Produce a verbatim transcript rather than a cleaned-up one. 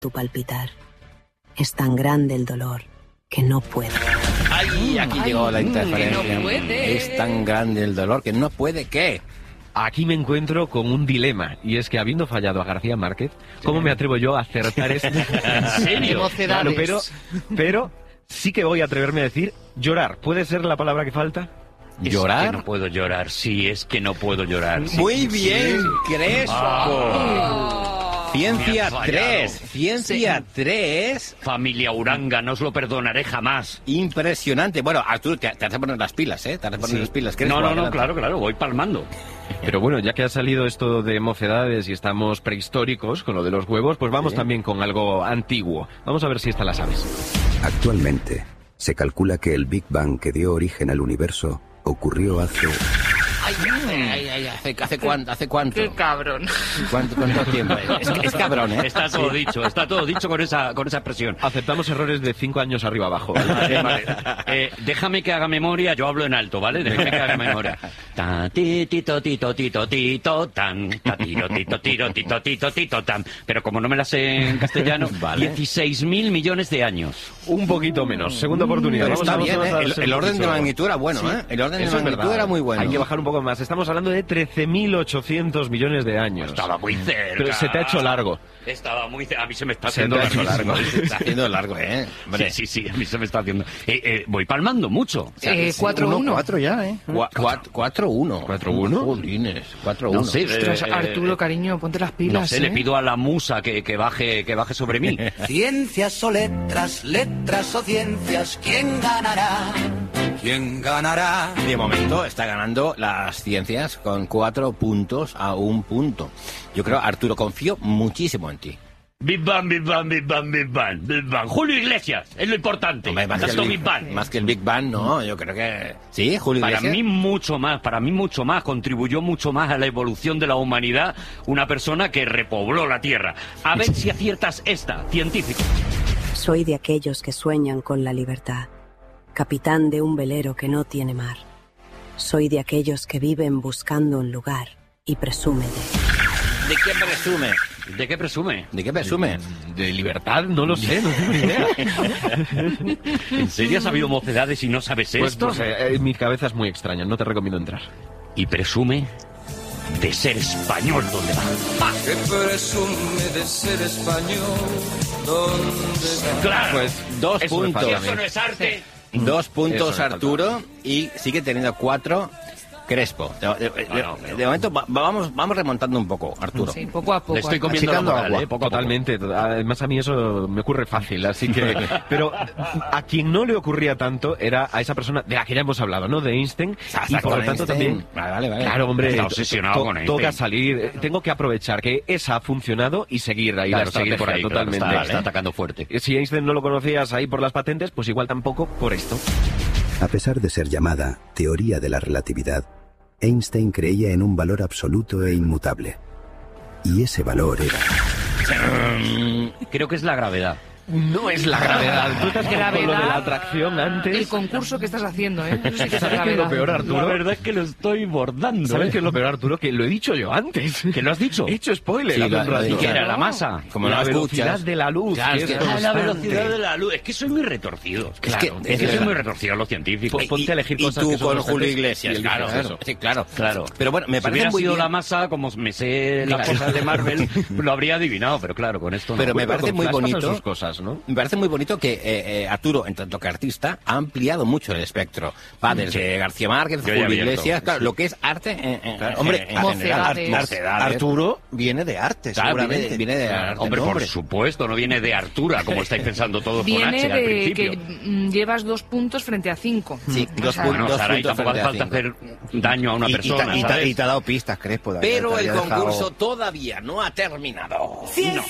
tu palpitar. Es tan grande el dolor que no puedo. ¡Ay! Aquí Ay, llegó la interferencia. Que no puede. Es tan grande el dolor que no puede, ¿qué? Aquí me encuentro con un dilema, y es que habiendo fallado a García Márquez, ¿cómo sí. me atrevo yo a acertar esto? ¿En serio? Claro, pero, pero sí que voy a atreverme a decir llorar. ¿Puede ser la palabra que falta? ¿Llorar? Es que no puedo llorar, sí, es que no puedo llorar. Sí. Muy bien, sí. Crespo. Oh. Ciencia tres, Ciencia sí. tres. Familia Uranga, no os lo perdonaré jamás. Impresionante. Bueno, Arturo, te, te has de poner las pilas, ¿eh? Te has de poner sí. las pilas. No, no, no, claro, claro, voy palmando. Pero bueno, ya que ha salido esto de mocedades y estamos prehistóricos con lo de los huevos, pues vamos sí. también con algo antiguo. Vamos a ver si esta la sabes. Actualmente, se calcula que el Big Bang que dio origen al universo ocurrió hace... Ay, ay, ay, ay, ¿hace, hace cuánto? ¿Hace cuánto? Qué cabrón. ¿Cuánto, cuánto tiempo? Es, es cabrón, ¿eh? Está todo dicho, está todo dicho con esa, con esa expresión. Aceptamos errores de cinco años arriba abajo. Vale, vale. Eh, déjame que haga memoria, yo hablo en alto, ¿vale? Déjame que haga memoria. Ta ti tito tito tito tito tan, ta tiro tito tiro tito tito tito tan. Pero como no me la sé en castellano, vale. dieciséis mil millones de años. Un poquito menos. Segunda oportunidad. Pero está bien, ¿eh? El, el orden de magnitud era bueno, ¿eh? El orden de magnitud era muy bueno. Hay que bajar un poco más. Estamos hablando de trece mil ochocientos millones de años. Estaba muy cerca. Pero se te ha hecho largo. Estaba muy cerca. A mí se me está haciendo se te largo. Se está haciendo largo, ¿eh? Hombre. Sí, sí, sí, a mí se me está haciendo. Eh, eh, voy palmando mucho. O sea, eh, cuatro uno. cuatro ya, ¿eh? cuatro uno. cuatro uno. Jolines, cuatro uno. No sé, Ostras, eh, Arturo, cariño, ponte las pilas. No sé, ¿eh? le pido a la musa que, que, baje, que baje sobre mí. Ciencias o letras, letras o ciencias, ¿quién ganará? ¿Quién ganará? De momento está ganando las ciencias con cuatro puntos a un punto. Yo creo, Arturo, confío muchísimo en ti. Big Bang, Big Bang, Big Bang, Big Bang, Big Bang. Julio Iglesias, es lo importante. Hombre, más, que el Big, Bang. más que el Big Bang, no, yo creo que... Sí, Julio Iglesias. Para mí mucho más, para mí mucho más, contribuyó mucho más a la evolución de la humanidad una persona que repobló la Tierra. A ver si aciertas esta, científico. Soy de aquellos que sueñan con la libertad, capitán de un velero que no tiene mar. Soy de aquellos que viven buscando un lugar y presume de... ¿De qué presume? ¿De qué presume? ¿De qué presume? De, de libertad, no lo sé, no tengo ni idea. ¿En serio has habido mocedades y no sabes pues, esto? Pues, eh, mi cabeza es muy extraña, no te recomiendo entrar. Y presume de ser español, ¿dónde va? ¡Ah! ¿Qué presume de ser español? ¿Dónde va? Claro, pues dos eso puntos. Es eso no es arte. Dos puntos Arturo y sigue teniendo cuatro Crespo. De, de, de, no, no, de momento va, vamos vamos remontando un poco, Arturo. Sí, poco a poco. Le estoy comiendo la moral, agua. ¿eh? Poco Totalmente. Poco. Además a mí eso me ocurre fácil, así que... Pero a quien no le ocurría tanto era a esa persona de la que ya hemos hablado, ¿no? De Einstein. Y por lo tanto también... Vale, vale, vale. Claro, hombre. Está obsesionado to, con Einstein. Toca salir. Tengo que aprovechar que esa ha funcionado y seguir ahí claro, la estrategia por ahí, totalmente. Claro, está, está atacando fuerte. Si Einstein no lo conocías ahí por las patentes, pues igual tampoco por esto. A pesar de ser llamada teoría de la relatividad, Einstein creía en un valor absoluto e inmutable. Y ese valor era... Creo que es la gravedad. No es la gravedad. Tú estás gravedad, con lo de la atracción antes. El concurso que estás haciendo, ¿eh? No sé qué es ¿Sabes qué es lo peor, Arturo? La verdad es que lo estoy bordando. ¿Sabes ¿eh? qué es lo peor, Arturo? Que lo he dicho yo antes. ¿Que lo has dicho? He hecho spoiler. Sí, hace un rato. ¿Y qué era? ¿La masa? Como la no velocidad escuchas. de la luz. Claro, que es es que- Ah, la constante. velocidad de la luz. Es que soy muy retorcido. Es que- Claro, es es que verdad. soy muy retorcido los científicos. Pues ponte a elegir y cosas tú que son con constantes Julio Iglesias, y eliges claro, eso. sí, claro, Claro. Pero bueno, me Si parece hubiera muy sido bien. la masa, como me sé las Claro. cosas de Marvel, lo habría adivinado, pero claro, con esto no. Pero me Bueno, parece con muy Flash pasan bonito. sus cosas, ¿no? Me parece muy bonito que eh, eh, Arturo, en tanto que artista, ha ampliado mucho el espectro. Va desde García Márquez, Yo ya Julio abierto. Iglesias, claro, lo que es arte en, en- Claro, en- hombre, en mocedades. general. Mocedades. Arturo viene de arte, Claro, seguramente. viene, viene de arte. Hombre, ¿no, por hombre? supuesto, no viene de Artura, como estáis pensando todos con Viene H al de principio. que mm, llevas dos puntos frente a cinco. Sí, O dos sea, puntos. Bueno, Saray, puntos tampoco hace frente falta a hacer daño a una Y, y, persona, ta- y, ta- ¿sabes? y te ha dado pistas, Crespo. de haber- Pero te el había dejado- concurso todavía no ha terminado. Ciencia